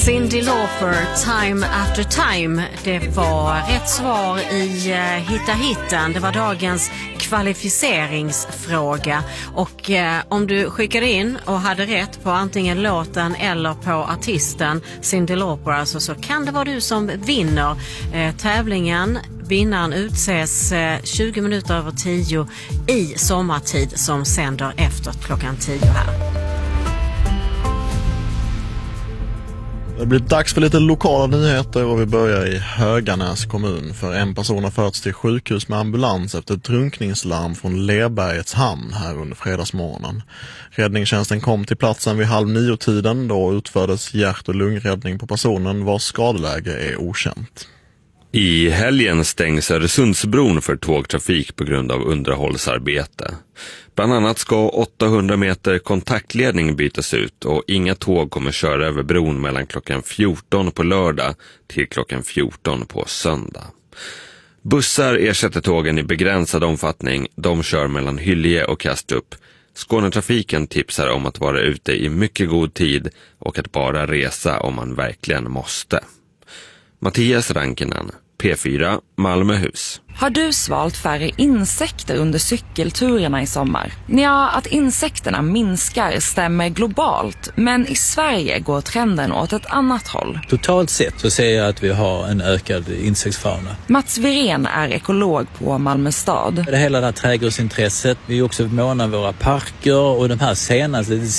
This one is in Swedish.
Cyndi Lauper, Time After Time. Det var rätt svar i Hitta Hittan. Det var dagens kvalificeringsfråga. Och om du skickade in och hade rätt på antingen låten eller på artisten Cyndi Lauper, alltså, så kan det vara du som vinner tävlingen. Vinnaren utses 20 minuter över 10 i sommartid som sänder efter klockan 10 här. Det blir dags för lite lokala nyheter och vi börjar i Höganäs kommun. För en person har förts till sjukhus med ambulans efter ett drunkningslarm från Lerbergets hamn här under fredagsmorgonen. Räddningstjänsten kom till platsen vid 8:30 då utfördes hjärt- och lungräddning på personen vars skadeläge är okänt. I helgen stängs Öresundsbron för tågtrafik på grund av underhållsarbete. Bland annat ska 800 meter kontaktledning bytas ut och inga tåg kommer köra över bron mellan klockan 14 på lördag till klockan 14 på söndag. Bussar ersätter tågen i begränsad omfattning. De kör mellan Hyllie och Kastrup. Skånetrafiken tipsar om att vara ute i mycket god tid och att bara resa om man verkligen måste. Mattias Rankinen, P4, Malmöhus. Har du svalt färre insekter under cykelturerna i sommar? Ja, att insekterna minskar stämmer globalt, men i Sverige går trenden åt ett annat håll. Totalt sett så ser jag att vi har en ökad insektsfauna. Mats Virén är ekolog på Malmö stad. Det hela det här trädgårdsintresset, vi är också måna våra parker och de här senaste